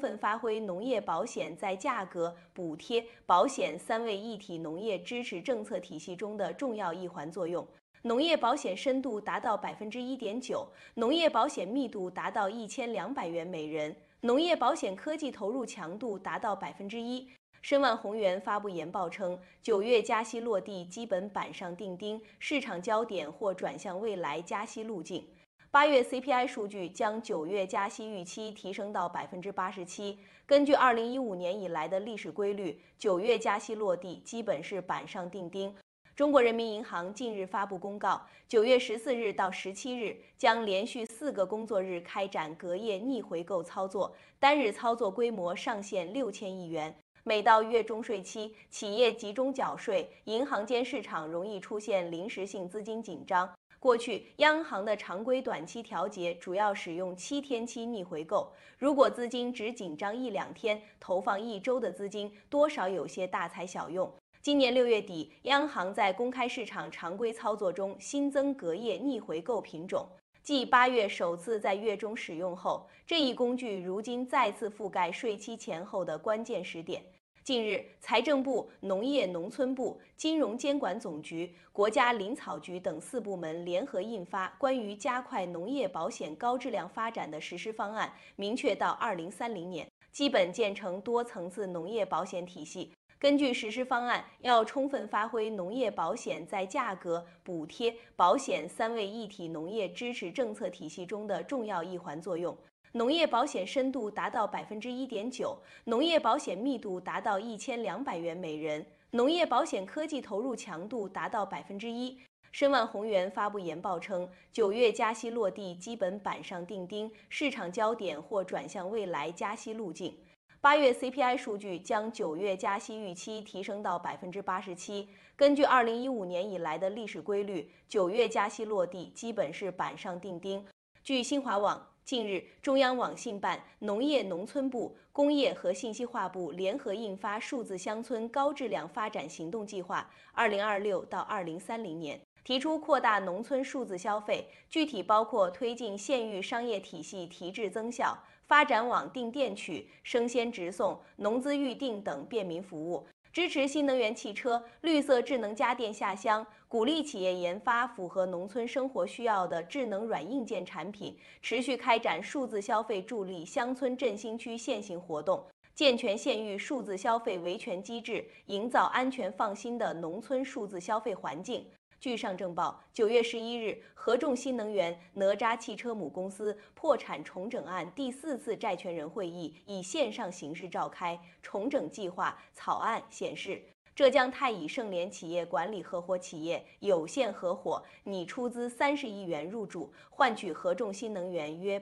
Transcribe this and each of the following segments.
分发挥农业保险在价格、补贴、保险三位一体农业支持政策体系中的重要一环作用。农业保险深度达到1.9%，农业保险密度达到1200元每人，农业保险科技投入强度达到1%。申万宏源发布研报称，9月加息落地，基本板上钉钉，市场焦点或转向未来加息路径。8月 CPI 数据将9月加息预期提升到87%。根据2015年以来的历史规律，9月加息落地基本是板上钉钉。中国人民银行近日发布公告，9月14日到17日将连续4个工作日开展隔夜逆回购操作，单日操作规模上限6000亿元。每到月中税期，企业集中缴税，银行间市场容易出现临时性资金紧张。过去，央行的常规短期调节主要使用7天期逆回购，如果资金只紧张1-2天，投放1周的资金多少有些大材小用。今年6月底，央行在公开市场常规操作中新增隔夜逆回购品种。继8月首次在月中使用后，这一工具如今再次覆盖税期前后的关键时点。近日，财政部、农业农村部、金融监管总局、国家林草局等4部门联合印发关于加快农业保险高质量发展的实施方案，明确到2030年，基本建成多层次农业保险体系。根据实施方案，要充分发挥农业保险在价格、补贴、保险三位一体农业支持政策体系中的重要一环作用。农业保险深度达到1.9%，农业保险密度达到1200元每人，农业保险科技投入强度达到1%。申万宏源发布研报称，9月加息落地，基本板上钉钉，市场焦点或转向未来加息路径。8月 CPI 数据将9月加息预期提升到87%。根据2015年以来的历史规律，9月加息落地基本是板上钉钉。据新华网，近日，中央网信办、农业农村部、工业和信息化部联合印发数字乡村高质量发展行动计划（2026到2030年），提出扩大农村数字消费，具体包括推进县域商业体系提质增效，发展网订电取、生鲜直送、农资预订等便民服务，支持新能源汽车、绿色智能家电下乡，鼓励企业研发符合农村生活需要的智能软硬件产品，持续开展数字消费助力乡村振兴区现行活动，健全县域数字消费维权机制，营造安全放心的农村数字消费环境。据上证报，9月11日，合众新能源哪吒汽车母公司破产重整案第4次债权人会议以线上形式召开，重整计划草案显示，浙江太乙盛联企业管理合伙企业有限合伙拟出资30亿元入驻，换取合众新能源约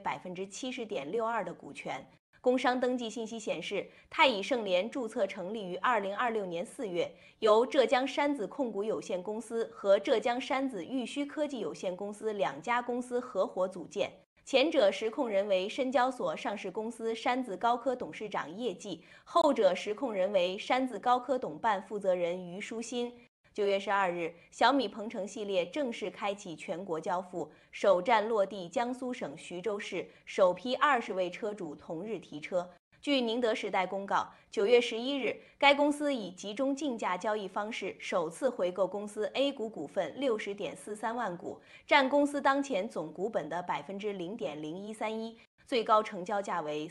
70.62%的股权。工商登记信息显示，太乙盛联注册成立于2026年4月，由浙江山子控股有限公司和浙江山子玉虚科技有限公司2家公司合伙组建。前者实控人为深交所上市公司山子高科董事长叶继，后者实控人为山子高科董办负责人于书新。9月12日，小米鹏程系列正式开启全国交付，首站落地江苏省徐州市，首批20位车主同日提车。据宁德时代公告，9月11日，该公司以集中竞价交易方式首次回购公司 A 股股份60.43万股，占公司当前总股本的0.0131%。最高成交价为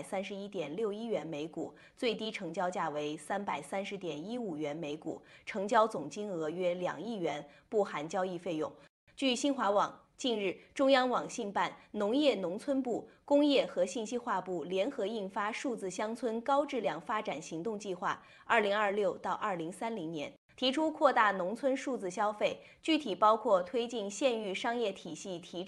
331.61元每股，最低成交价为330.15元每股，成交总金额约2亿元，不含交易费用。据新华网，近日，中央网信办、农业农村部、工业和信息化部联合印发数字乡村高质量发展行动计划（2026到2030年），提出扩大农村数字消费，具体包括推进县域商业体系提质